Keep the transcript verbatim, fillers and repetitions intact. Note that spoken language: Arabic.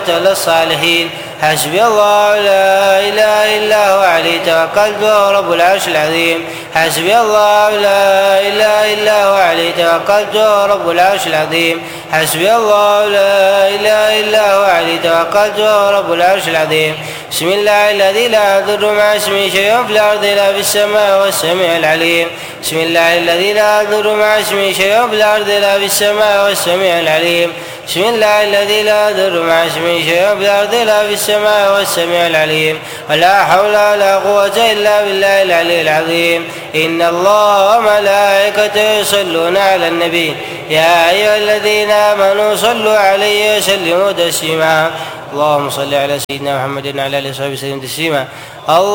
ويتولى الصالحين. حسبي الله لا إله إلا هو عليه توكلت وهو رب العرش العظيم. حسبي الله لا إله إلا هو عليه توكلت وهو رب العرش العظيم. حسبي الله لا إله إلا هو عليه توكلت وهو رب العرش العظيم. بسم الله الذي لا يضر مع اسمه شيء في الأرض ولا في السماء وهو السميع العليم. بسم الله الذي لا يضر مع اسمه شيء في الأرض ولا في السماء وهو السميع العليم. بسم الله الذي لا يضر مع اسمه شيء في الأرض ولا في السماء وهو السميع العليم. ولا حول ولا قوة إلا بالله العلي العظيم. إن الله وملائكته يصلون على النبي يا أيها الذين آمنوا صلوا عليه وسلموا تسليما. اللهم صل على سيدنا محمد وعلى آله وصحبه وسلم تسليما. الله